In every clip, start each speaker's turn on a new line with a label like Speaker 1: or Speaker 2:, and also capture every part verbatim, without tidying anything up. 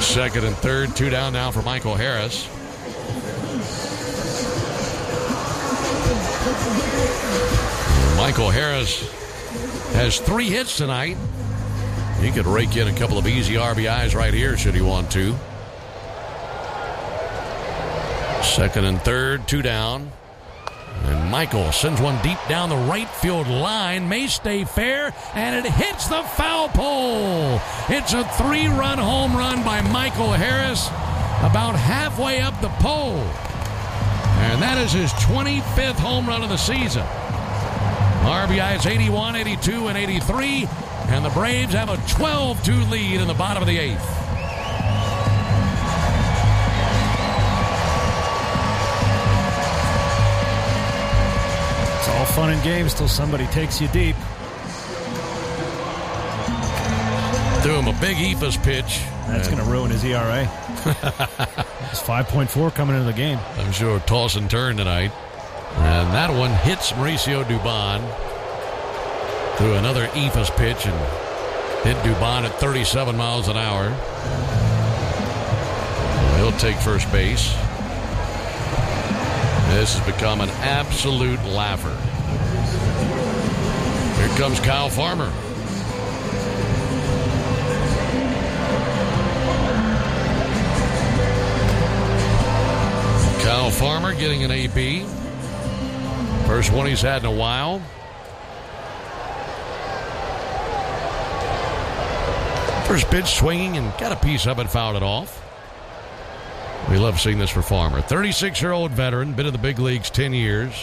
Speaker 1: It's second and third. Two down now for Michael Harris. Michael Harris has three hits tonight. He could rake in a couple of easy R B Is right here should he want to. Second and third, two down. And Michael sends one deep down the right field line. May stay fair, and it hits the foul pole. It's a three-run home run by Michael Harris about halfway up the pole. And that is his twenty-fifth home run of the season. R B Is eighty-one, eighty-two, and eighty-three. And the Braves have a twelve two lead in the bottom of the eighth.
Speaker 2: It's all fun and games till somebody takes you deep.
Speaker 1: Threw him a big Ephus pitch.
Speaker 2: That's going to ruin his E R A. It's five point four coming into the game.
Speaker 1: I'm sure toss and turn tonight. And that one hits Mauricio Dubon. Threw another Ephus pitch and hit Dubon at thirty-seven miles an hour. He'll take first base. This has become an absolute laugher. Here comes Kyle Farmer. Kyle Farmer getting an A B. First one he's had in a while. First pitch swinging and got a piece of it, fouled it off. We love seeing this for Farmer. thirty-six-year-old veteran, been in the big leagues ten years.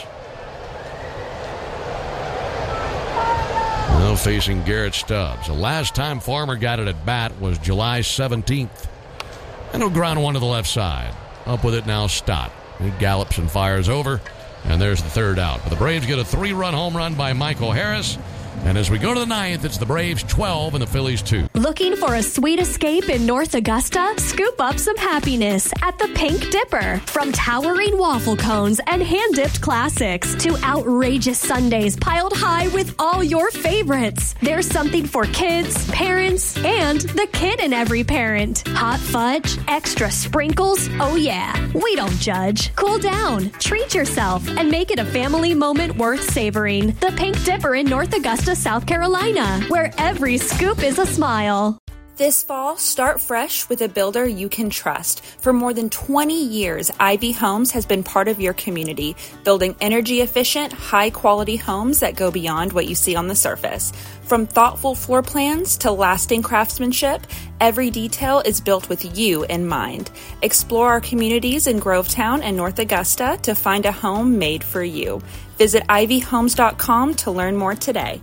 Speaker 1: Now facing Garrett Stubbs. The last time Farmer got it at bat was July seventeenth. And he'll ground one to the left side. Up with it now, Stott. He gallops and fires over. And there's the third out. But the Braves get a three-run home run by Michael Harris. And as we go to the ninth, it's the Braves twelve and the Phillies two.
Speaker 3: Looking for a sweet escape in North Augusta? Scoop up some happiness at the Pink Dipper. From towering waffle cones and hand-dipped classics to outrageous sundaes piled high with all your favorites. There's something for kids, parents, and the kid in every parent. Hot fudge, extra sprinkles, oh yeah. We don't judge. Cool down, treat yourself, and make it a family moment worth savoring. The Pink Dipper in North Augusta, South Carolina, where every scoop is a smile.
Speaker 4: This fall, start fresh with a builder you can trust. For more than twenty years, Ivy Homes has been part of your community, building energy-efficient, high-quality homes that go beyond what you see on the surface. From thoughtful floor plans to lasting craftsmanship, every detail is built with you in mind. Explore our communities in Grovetown and North Augusta to find a home made for you. Visit ivy homes dot com to learn more today.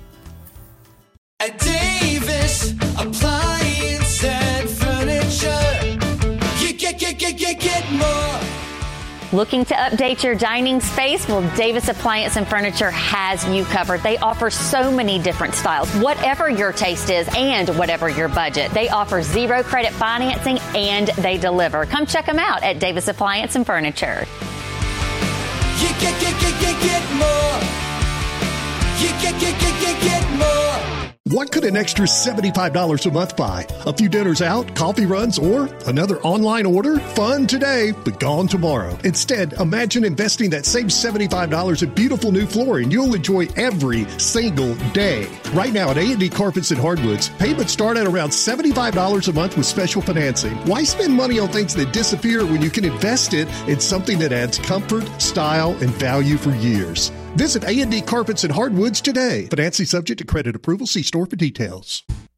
Speaker 5: At Davis Appliance and Furniture, you get, get, get, get, get more.
Speaker 6: Looking to update your dining space? Well, Davis Appliance and Furniture has you covered. They offer so many different styles, whatever your taste is and whatever your budget. They offer zero credit financing and they deliver. Come check them out at Davis Appliance and Furniture.
Speaker 5: You get, get, get, get, get more. You get, get, get, get, get more.
Speaker 7: What could an extra seventy-five dollars a month buy? A few dinners out, coffee runs, or another online order? Fun today, but gone tomorrow. Instead, imagine investing that same seventy-five dollars in beautiful new flooring you'll enjoy every single day. Right now at A and D Carpets and Hardwoods, payments start at around seventy-five dollars a month with special financing. Why spend money on things that disappear when you can invest it in something that adds comfort, style, and value for years? Visit A and D Carpets and Hardwoods today. Financing subject to credit approval. See store for details.